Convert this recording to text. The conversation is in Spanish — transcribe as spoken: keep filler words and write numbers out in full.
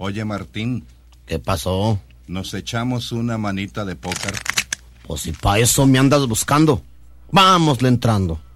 Oye, Martín. ¿Qué pasó? ¿Nos echamos una manita de póker? Pues si pa' eso me andas buscando. Vámosle entrando.